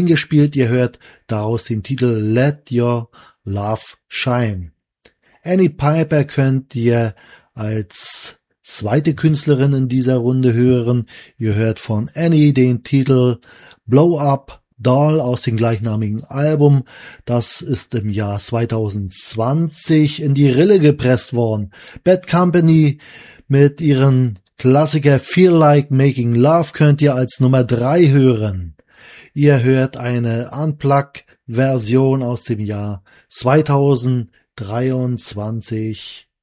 eingespielt. Ihr hört daraus den Titel Let Your Love Shine. Annie Piper könnt ihr als zweite Künstlerin in dieser Runde hören. Ihr hört von Annie den Titel Blow Up Doll aus dem gleichnamigen Album. Das ist im Jahr 2020 in die Rille gepresst worden. Bad Company mit ihren Klassiker Feel Like Making Love könnt ihr als Nummer 3 hören. Ihr hört eine Unplugged-Version aus dem Jahr 2023.